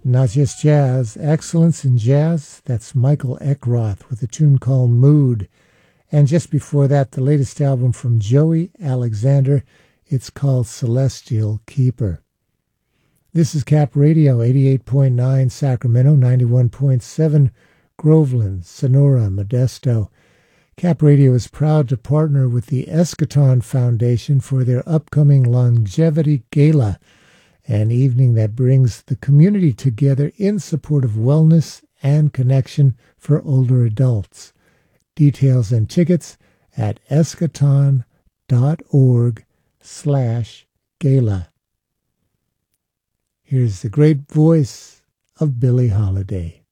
Not just jazz, excellence in jazz. That's Michael Eckroth with a tune called Mood. And just before that, the latest album from Joey Alexander. It's called Celestial Keeper. This is Cap Radio, 88.9 Sacramento, 91.7 Groveland, Sonora, Modesto. Cap Radio is proud to partner with the Eschaton Foundation for their upcoming Longevity Gala, an evening that brings the community together in support of wellness and connection for older adults. Details and tickets at eschaton.org/gala. Here's the great voice of Billie Holiday.